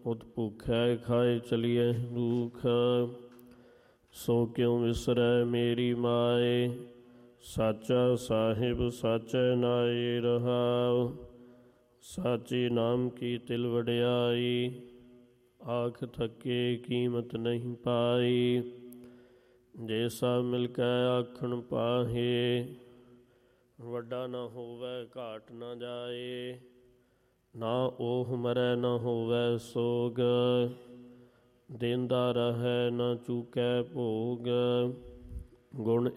ਉਤ ਭੁਖੈ ਖਾਏ ਚਲੀਏ ਦੁਖ। ਸੋ ਕਿਉ ਵਿਸਰੈ ਮੇਰੀ ਮਾਏ, ਸਾਚਾ ਸਾਹਿਬ ਸਾਚੈ ਨਾਏ ਰਹਾਉ। ਸਾਚੇ ਨਾਮ ਕੀ ਤਿਲ ਵਡਿਆਈ, ਆਖ ਥੱਕੇ ਕੀਮਤ ਨਹੀਂ ਪਾਈ। ਜੇ ਸਭ ਮਿਲ ਕੇ ਆਖਣ ਪਾਹੇ, ਵੱਡਾ ਨਾ ਹੋਵੈ ਘਾਟ ਨਾ ਜਾਏ। ਨਾ ਉਹ ਮਰੈ ਨਾ ਹੋਵੈ ਸੋਗ, ਦੇਂਦਾ ਰਹੈ ਨਾ ਚੂਕੈ ਭੋਗ। ਗੁਣ